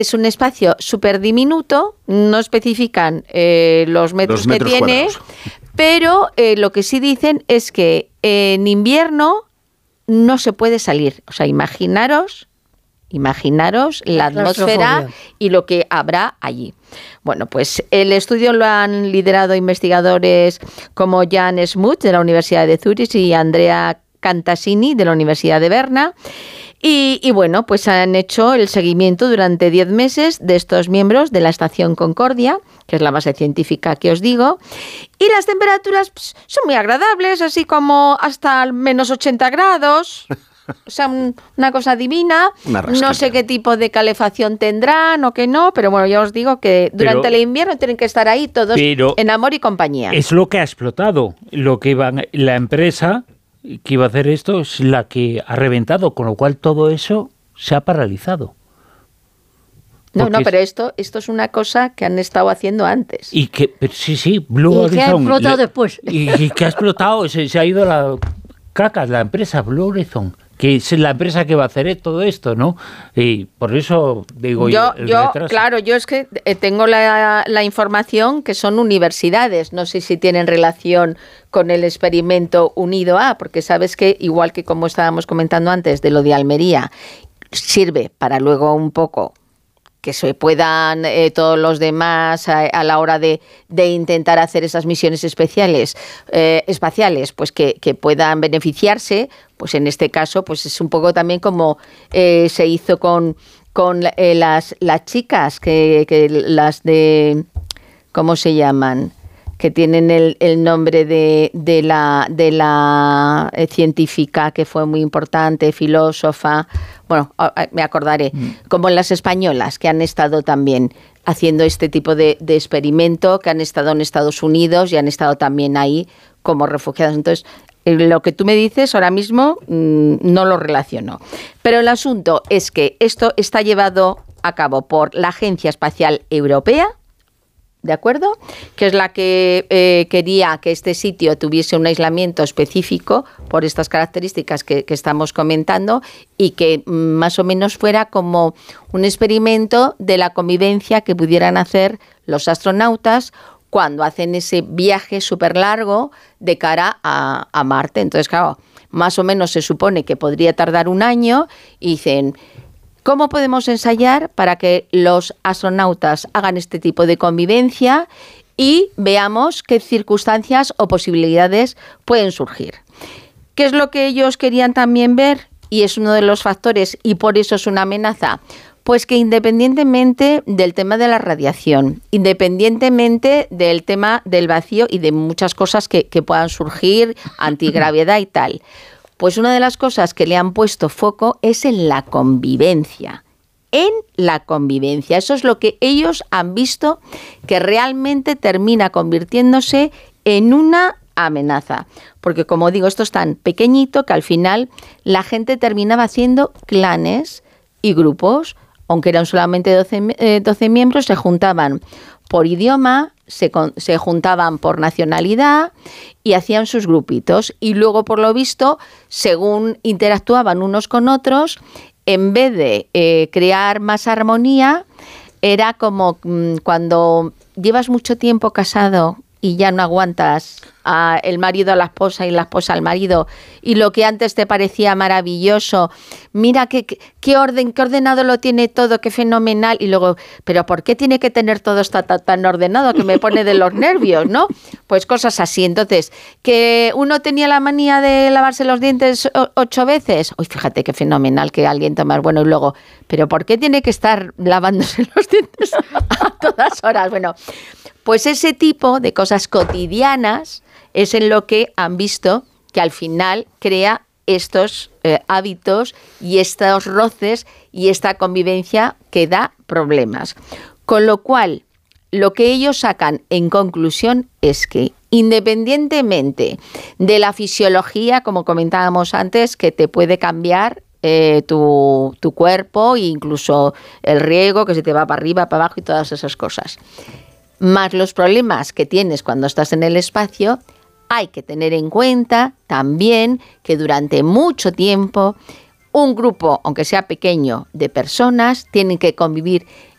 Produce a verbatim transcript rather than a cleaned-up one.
es un espacio súper diminuto, no especifican eh, los metros, los metros que tiene, cuadrados. Pero eh, lo que sí dicen es que en invierno no se puede salir. O sea, imaginaros, imaginaros la, la atmósfera y lo que habrá allí. Bueno, pues el estudio lo han liderado investigadores como Jan Smuts de la Universidad de Zurich y Andrea Cantasini de la Universidad de Berna. Y, y bueno, pues han hecho el seguimiento durante diez meses de estos miembros de la Estación Concordia, que es la base científica que os digo, y las temperaturas pues, son muy agradables, así como hasta menos ochenta grados, o sea, un, una cosa divina. Una no sé qué tipo de calefacción tendrán o qué no, pero bueno, ya os digo que durante pero, el invierno tienen que estar ahí todos en amor y compañía. Es lo que ha explotado, lo que iba la empresa que iba a hacer esto es la que ha reventado, con lo cual todo eso se ha paralizado. No, no, pero esto esto es una cosa que han estado haciendo antes. Y que, pero sí, sí, Blue ¿Y Horizon. qué ha explotado le, después? Y, y que ha explotado, se, se ha ido la caca, la empresa Blue Horizon, que es la empresa que va a hacer todo esto, ¿no? Y por eso digo yo, el yo retraso. Claro, yo es que tengo la, la información que son universidades, no sé si tienen relación con el experimento Unido A, porque sabes que, igual que como estábamos comentando antes de lo de Almería, sirve para luego un poco que se puedan eh, todos los demás a, a la hora de, de intentar hacer esas misiones especiales, eh, espaciales, pues que, que puedan beneficiarse, pues en este caso pues es un poco también como eh, se hizo con, con eh, las, las chicas, que, que las de, ¿cómo se llaman?, que tienen el, el nombre de, de la, de la eh, científica que fue muy importante, filósofa, bueno, me acordaré, mm. como las españolas que han estado también haciendo este tipo de, de experimento, que han estado en Estados Unidos y han estado también ahí como refugiados. Entonces, lo que tú me dices ahora mismo mmm, no lo relaciono. Pero el asunto es que esto está llevado a cabo por la Agencia Espacial Europea, ¿de acuerdo? Que es la que eh, quería que este sitio tuviese un aislamiento específico por estas características que, que estamos comentando y que mm, más o menos fuera como un experimento de la convivencia que pudieran hacer los astronautas cuando hacen ese viaje súper largo de cara a, a Marte. Entonces, claro, más o menos se supone que podría tardar un año y dicen, ¿cómo podemos ensayar para que los astronautas hagan este tipo de convivencia y veamos qué circunstancias o posibilidades pueden surgir? ¿Qué es lo que ellos querían también ver? Y es uno de los factores, y por eso es una amenaza. Pues que independientemente del tema de la radiación, independientemente del tema del vacío y de muchas cosas que, que puedan surgir, antigravedad y tal, pues una de las cosas que le han puesto foco es en la convivencia. En la convivencia. Eso es lo que ellos han visto que realmente termina convirtiéndose en una amenaza. Porque, como digo, esto es tan pequeñito que al final la gente terminaba haciendo clanes y grupos, aunque eran solamente doce, eh, doce miembros, se juntaban por idioma, se, se juntaban por nacionalidad y hacían sus grupitos. Y luego, por lo visto, según interactuaban unos con otros, en vez de eh, crear más armonía, era como mmm, cuando llevas mucho tiempo casado y ya no aguantas a el marido a la esposa y la esposa al marido, y lo que antes te parecía maravilloso, mira qué, qué orden, qué ordenado lo tiene todo, qué fenomenal, y luego, pero ¿por qué tiene que tener todo esto tan, tan ordenado que me pone de los nervios, ¿no? Pues cosas así. Entonces, que uno tenía la manía de lavarse los dientes ocho veces, uy, fíjate qué fenomenal que alguien tome, bueno, y luego, pero ¿por qué tiene que estar lavándose los dientes a todas horas? Bueno, pues ese tipo de cosas cotidianas es en lo que han visto que al final crea estos eh, hábitos y estos roces y esta convivencia que da problemas. Con lo cual, lo que ellos sacan en conclusión es que independientemente de la fisiología, como comentábamos antes, que te puede cambiar eh, tu, tu cuerpo e incluso el riego, que se te va para arriba, para abajo y todas esas cosas, más los problemas que tienes cuando estás en el espacio, hay que tener en cuenta también que durante mucho tiempo un grupo, aunque sea pequeño, de personas tienen que convivir